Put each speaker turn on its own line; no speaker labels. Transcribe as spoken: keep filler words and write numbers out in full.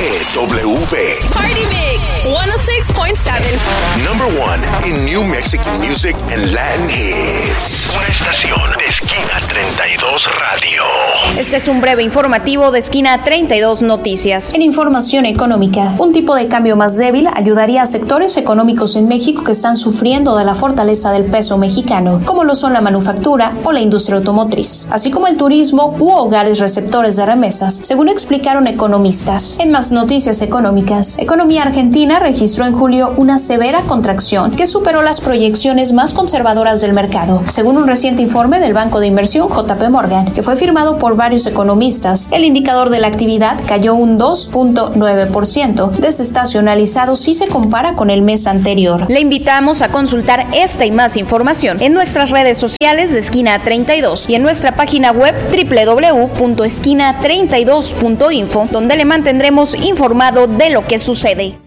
W B.
Party Mix ciento seis punto siete.
Number one in New Mexican music and Latin hits. Una estación de Esquina treinta y dos Radio.
Este es un breve informativo de Esquina treinta y dos Noticias.
En información económica, un tipo de cambio más débil ayudaría a sectores económicos en México que están sufriendo de la fortaleza del peso mexicano, como lo son la manufactura o la industria automotriz, así como el turismo u hogares receptores de remesas, según explicaron economistas. En más noticias económicas, Economía Argentina registró en julio una severa contracción que superó las proyecciones más conservadoras del mercado, según un reciente informe del banco de inversión J P Morgan, que fue firmado por varios economistas. El indicador de la actividad cayó un dos punto nueve por ciento, desestacionalizado si se compara con el mes anterior.
Le invitamos a consultar esta y más información en nuestras redes sociales de Esquina treinta y dos y en nuestra página web doble u doble u doble u punto esquina treinta y dos punto info, donde le mantendremos informado de lo que sucede.